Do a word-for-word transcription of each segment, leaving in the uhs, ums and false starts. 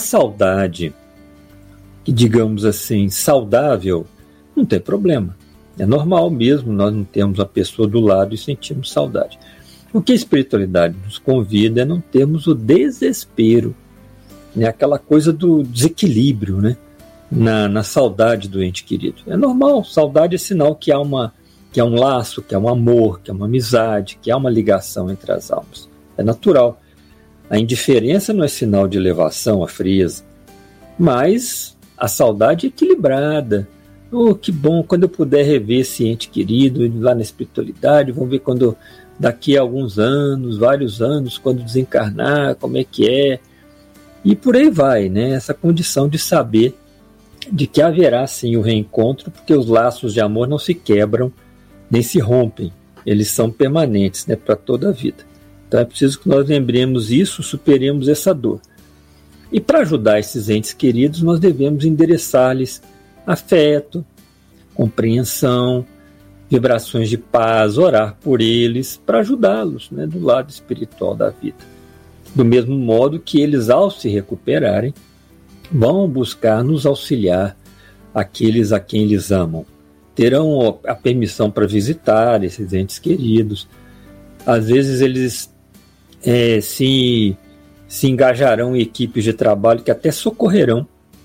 saudade, que digamos assim, saudável, não tem problema. É normal mesmo, nós não temos a pessoa do lado e sentimos saudade. O que a espiritualidade nos convida é não termos o desespero, né? Aquela coisa do desequilíbrio, né? na, na saudade do ente querido. É normal, saudade é sinal que há, uma, que há um laço, que há um amor, que há uma amizade, que há uma ligação entre as almas. É natural. A indiferença não é sinal de elevação, a frieza, mas a saudade é equilibrada. Oh, que bom, quando eu puder rever esse ente querido lá na espiritualidade, vamos ver quando daqui a alguns anos, vários anos, quando desencarnar, como é que é. E por aí vai, né? Essa condição de saber de que haverá sim o reencontro, porque os laços de amor não se quebram, nem se rompem. Eles são permanentes, né, para toda a vida. Então é preciso que nós lembremos isso, superemos essa dor. E para ajudar esses entes queridos, nós devemos endereçar-lhes afeto, compreensão, vibrações de paz, orar por eles, para ajudá-los, né, do lado espiritual da vida. Do mesmo modo que eles, ao se recuperarem, vão buscar nos auxiliar aqueles a quem eles amam. Terão a permissão para visitar esses entes queridos. Às vezes eles é, se, se engajarão em equipes de trabalho que até socorrerão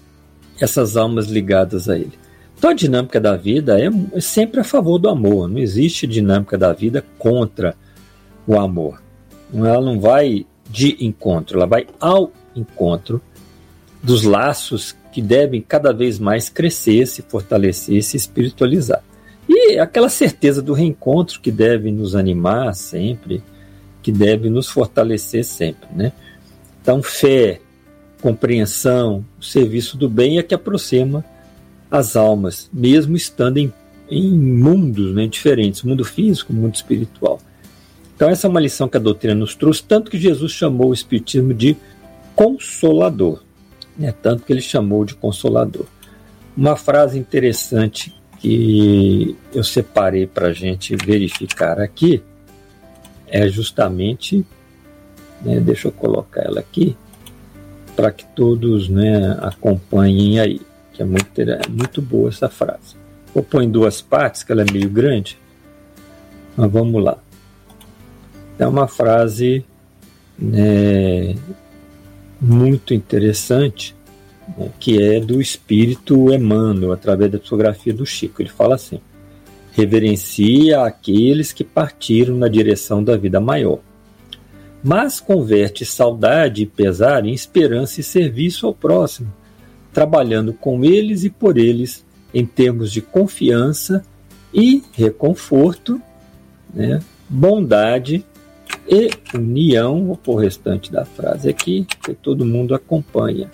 essas almas ligadas a ele. Então a dinâmica da vida é, é sempre a favor do amor. Não existe dinâmica da vida contra o amor. Ela não vai de encontro, ela vai ao encontro dos laços que devem cada vez mais crescer, se fortalecer, se espiritualizar. E aquela certeza do reencontro que deve nos animar sempre, que deve nos fortalecer sempre, né? Então, fé, compreensão, o serviço do bem é que aproxima as almas, mesmo estando em, em mundos, né, diferentes, mundo físico, mundo espiritual. Então, essa é uma lição que a doutrina nos trouxe, tanto que Jesus chamou o Espiritismo de consolador. É tanto que ele chamou de consolador. Uma frase interessante que eu separei para a gente verificar aqui é justamente, né, deixa eu colocar ela aqui, para que todos, né, acompanhem aí, que é muito, é muito boa essa frase. Vou pôr em duas partes, que ela é meio grande, mas vamos lá. É uma frase, né, muito interessante, né, que é do Espírito Emmanuel, através da psicografia do Chico. Ele fala assim: reverencia aqueles que partiram na direção da vida maior, mas converte saudade e pesar em esperança e serviço ao próximo, trabalhando com eles e por eles em termos de confiança e reconforto, né, bondade e união. Vou pôr o restante da frase aqui, que todo mundo acompanha.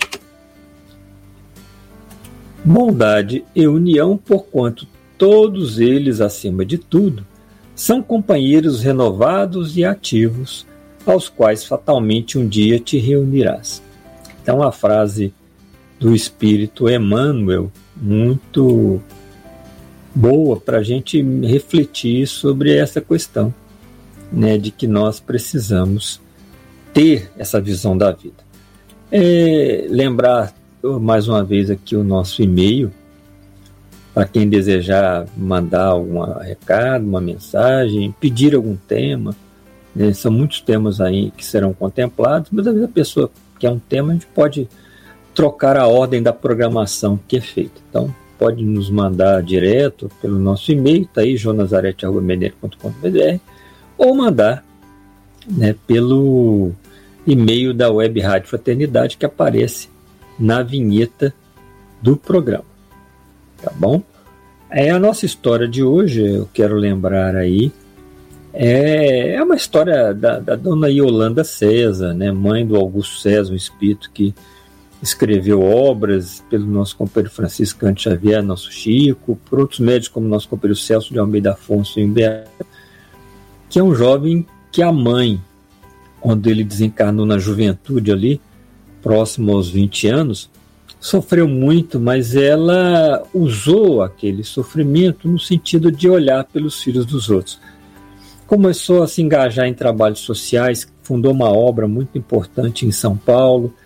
Bondade e união, porquanto todos eles, acima de tudo, são companheiros renovados e ativos, aos quais fatalmente um dia te reunirás. Então, a frase do Espírito Emmanuel, muito boa para a gente refletir sobre essa questão, né, de que nós precisamos ter essa visão da vida. É, lembrar mais uma vez aqui o nosso e-mail, para quem desejar mandar algum recado, uma mensagem, pedir algum tema, né, são muitos temas aí que serão contemplados, mas às vezes a pessoa quer um tema, a gente pode trocar a ordem da programação que é feita. Então, pode nos mandar direto pelo nosso e-mail, está aí, jonazarete arroba meneiro ponto com ponto b r, ou mandar, né, pelo e-mail da Web Rádio Fraternidade, que aparece na vinheta do programa. Tá bom? É a nossa história de hoje, eu quero lembrar aí, é, é uma história da, da dona Yolanda César, né, mãe do Augusto César, um espírito que escreveu obras pelo nosso companheiro Francisco Cândido Xavier, nosso Chico, por outros médicos como nosso companheiro Celso de Almeida Afonso em Umberto, que é um jovem que a mãe, quando ele desencarnou na juventude ali, próximo aos vinte anos, sofreu muito, mas ela usou aquele sofrimento no sentido de olhar pelos filhos dos outros. Começou a se engajar em trabalhos sociais, fundou uma obra muito importante em São Paulo,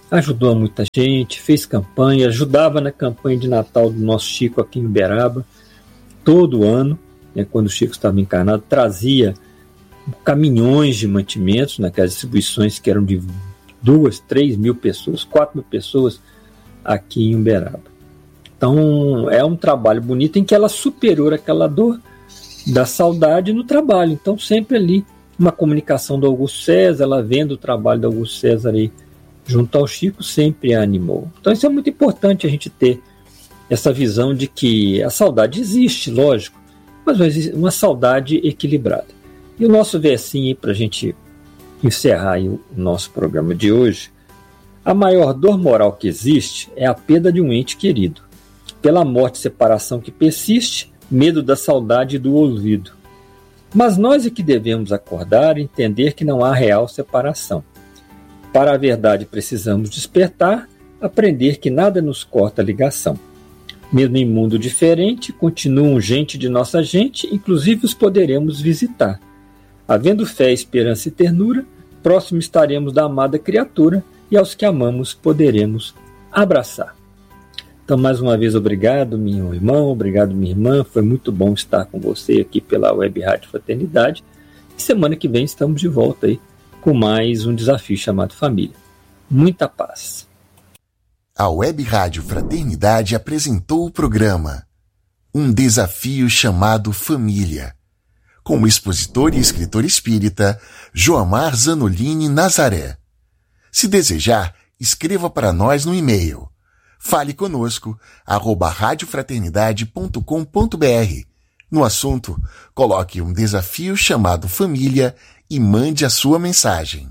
ajudou muita gente, fez campanha, ajudava na campanha de Natal do nosso Chico aqui em Uberaba, todo ano, né, quando o Chico estava encarnado, trazia caminhões de mantimentos naquelas distribuições que eram de duas, três mil pessoas, quatro mil pessoas aqui em Uberaba. Então é um trabalho bonito em que ela superou aquela dor da saudade no trabalho. Então sempre ali uma comunicação do Augusto César, ela vendo o trabalho do Augusto César aí junto ao Chico, sempre a animou. Então isso é muito importante, a gente ter essa visão de que a saudade existe, lógico, mas uma saudade equilibrada. E o nosso versinho para a gente encerrar aí o nosso programa de hoje: a maior dor moral que existe é a perda de um ente querido. Pela morte e separação que persiste, medo da saudade e do olvido. Mas nós é que devemos acordar e entender que não há real separação. Para a verdade precisamos despertar, aprender que nada nos corta a ligação. Mesmo em mundo diferente, continuam gente de nossa gente, inclusive os poderemos visitar. Havendo fé, esperança e ternura, próximo estaremos da amada criatura e aos que amamos poderemos abraçar. Então, mais uma vez, obrigado, meu irmão, obrigado, minha irmã. Foi muito bom estar com você aqui pela Web Rádio Fraternidade. E semana que vem estamos de volta aí com mais um desafio chamado Família. Muita paz. A Web Rádio Fraternidade apresentou o programa Um Desafio Chamado Família, com o expositor e escritor espírita Joamar Zanolini Nazaré. Se desejar, escreva para nós no e-mail fale conosco, arroba radiofraternidade ponto com ponto br. No assunto, coloque um desafio chamado Família e mande a sua mensagem.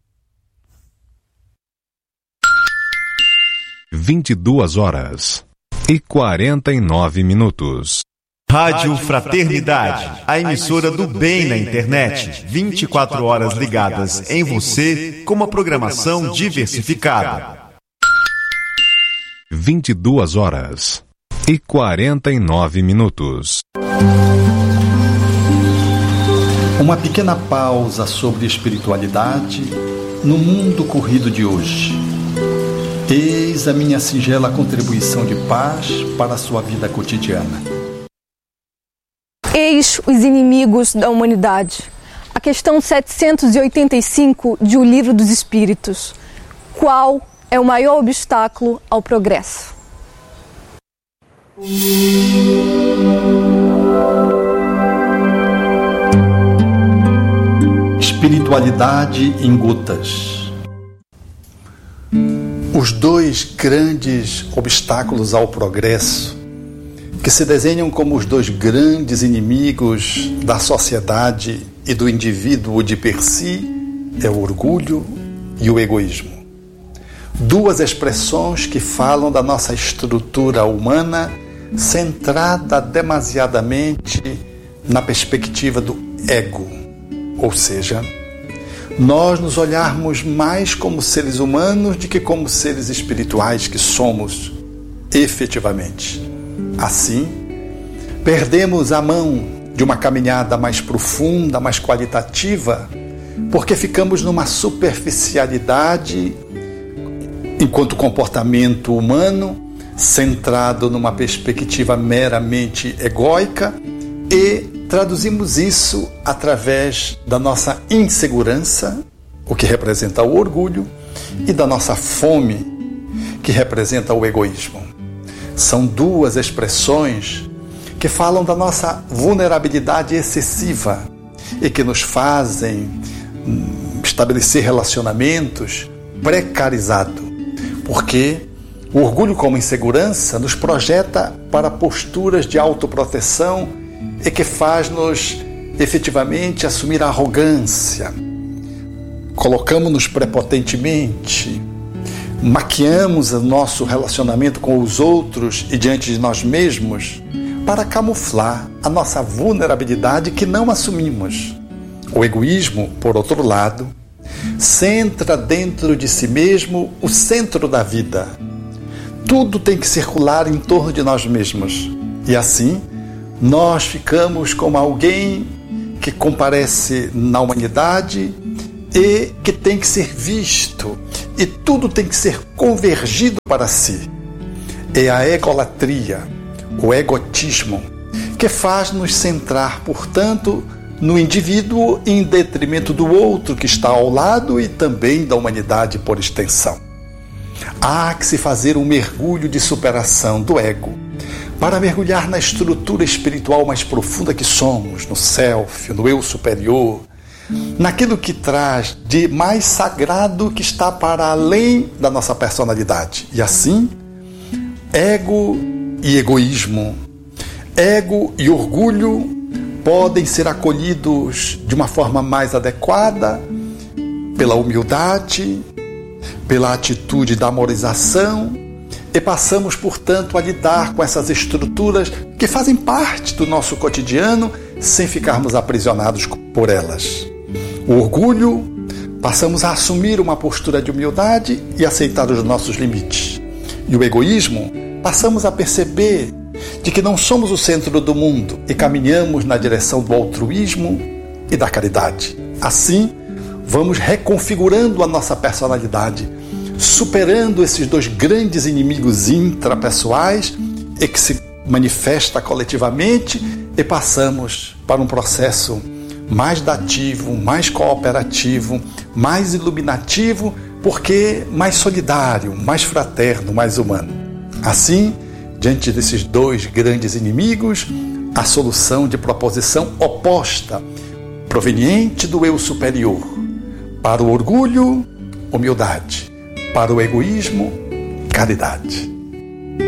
vinte e duas horas e quarenta e nove minutos. Rádio Fraternidade, a emissora do bem na internet, vinte e quatro horas ligadas em você, com uma programação diversificada. vinte e duas horas e quarenta e nove minutos. Uma pequena pausa sobre espiritualidade no mundo corrido de hoje. Eis a minha singela contribuição de paz para a sua vida cotidiana. Eis os inimigos da humanidade. A questão setecentos e oitenta e cinco de O Livro dos Espíritos. Qual é o maior obstáculo ao progresso? Espiritualidade em gotas. Os dois grandes obstáculos ao progresso, que se desenham como os dois grandes inimigos da sociedade e do indivíduo de per si, é o orgulho e o egoísmo. Duas expressões que falam da nossa estrutura humana centrada demasiadamente na perspectiva do ego, ou seja, nós nos olharmos mais como seres humanos do que como seres espirituais que somos efetivamente. Assim, perdemos a mão de uma caminhada mais profunda, mais qualitativa, porque ficamos numa superficialidade enquanto comportamento humano, centrado numa perspectiva meramente egóica, e traduzimos isso através da nossa insegurança, o que representa o orgulho, e da nossa fome, que representa o egoísmo. São duas expressões que falam da nossa vulnerabilidade excessiva e que nos fazem estabelecer relacionamentos precarizados, porque o orgulho como insegurança nos projeta para posturas de autoproteção e que faz-nos efetivamente assumir a arrogância. Colocamos-nos prepotentemente, maquiamos o nosso relacionamento com os outros e diante de nós mesmos para camuflar a nossa vulnerabilidade que não assumimos. O egoísmo, por outro lado, centra dentro de si mesmo o centro da vida. Tudo tem que circular em torno de nós mesmos. E assim, nós ficamos como alguém que comparece na humanidade e que tem que ser visto e tudo tem que ser convergido para si. É a egolatria, o egotismo, que faz nos centrar, portanto, no indivíduo em detrimento do outro que está ao lado e também da humanidade por extensão. Há que se fazer um mergulho de superação do ego para mergulhar na estrutura espiritual mais profunda que somos, no self, no eu superior, naquilo que traz de mais sagrado que está para além da nossa personalidade. E assim, ego e egoísmo, ego e orgulho podem ser acolhidos de uma forma mais adequada pela humildade, pela atitude da amorização, e passamos, portanto, a lidar com essas estruturas que fazem parte do nosso cotidiano sem ficarmos aprisionados por elas. O orgulho, passamos a assumir uma postura de humildade e aceitar os nossos limites. E o egoísmo, passamos a perceber de que não somos o centro do mundo e caminhamos na direção do altruísmo e da caridade. Assim, vamos reconfigurando a nossa personalidade, superando esses dois grandes inimigos intrapessoais e que se manifesta coletivamente, e passamos para um processo mais dativo, mais cooperativo, mais iluminativo, porque mais solidário, mais fraterno, mais humano. Assim, diante desses dois grandes inimigos, a solução de proposição oposta, proveniente do eu superior. Para o orgulho, humildade. Para o egoísmo, caridade.